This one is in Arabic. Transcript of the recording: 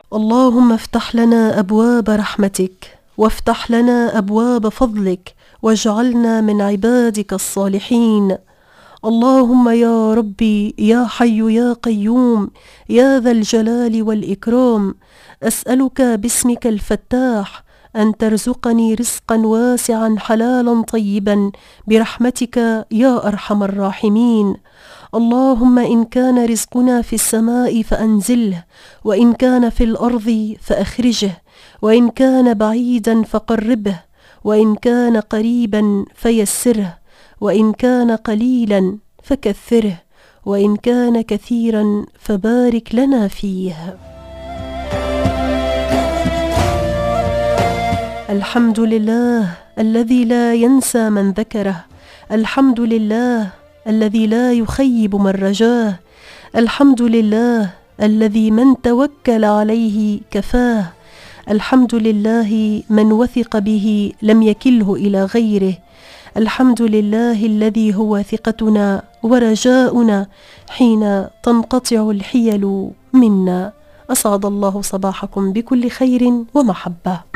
اللهم افتح لنا أبواب رحمتك، وافتح لنا أبواب فضلك، واجعلنا من عبادك الصالحين. اللهم يا ربي يا حي يا قيوم يا ذا الجلال والإكرام، أسألك باسمك الفتاح أن ترزقني رزقا واسعا حلالا طيبا برحمتك يا أرحم الراحمين. اللهم إن كان رزقنا في السماء فأنزله، وإن كان في الأرض فأخرجه، وإن كان بعيدا فقربه، وإن كان قريبا فيسره، وإن كان قليلا فكثره، وإن كان كثيرا فبارك لنا فيه. الحمد لله الذي لا ينسى من ذكره، الحمد لله الذي لا يخيب من رجاه، الحمد لله الذي من توكل عليه كفاه، الحمد لله من وثق به لم يكله إلى غيره، الحمد لله الذي هو ثقتنا ورجاؤنا حين تنقطع الحيل منا. أسعد الله صباحكم بكل خير ومحبة.